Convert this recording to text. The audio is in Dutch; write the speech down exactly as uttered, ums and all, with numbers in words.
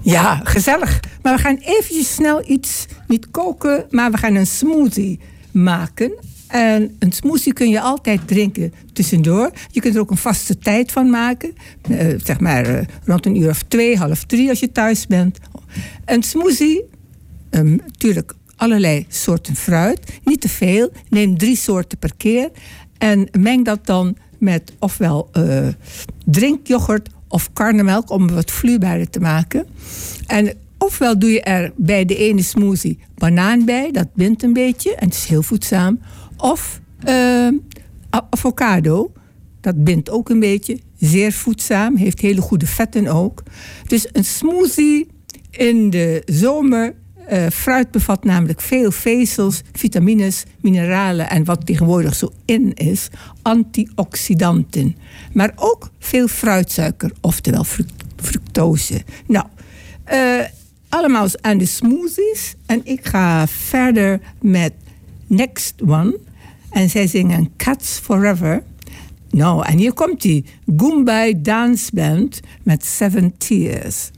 Ja, gezellig. Maar we gaan eventjes snel iets, niet koken, maar we gaan een smoothie maken. En een smoothie kun je altijd drinken tussendoor. Je kunt er ook een vaste tijd van maken. Uh, zeg maar uh, rond een uur of twee, half drie als je thuis bent. Een smoothie, um, natuurlijk allerlei soorten fruit. Niet te veel. Neem drie soorten per keer. En meng dat dan met ofwel uh, drinkyoghurt of karnemelk om het wat vloeibaarder te maken. En ofwel doe je er bij de ene smoothie banaan bij. Dat bindt een beetje en het is heel voedzaam. Of uh, avocado. Dat bindt ook een beetje. Zeer voedzaam. Heeft hele goede vetten ook. Dus een smoothie in de zomer. Uh, fruit bevat namelijk veel vezels, vitamines, mineralen en wat tegenwoordig zo in is, antioxidanten. Maar ook veel fruitsuiker, oftewel fructose. Nou, uh, allemaal aan de smoothies. En ik ga verder met Next One. En zij zingen Cats Forever. Nou, en hier komt die Goombay Dance Band met Seven Tears.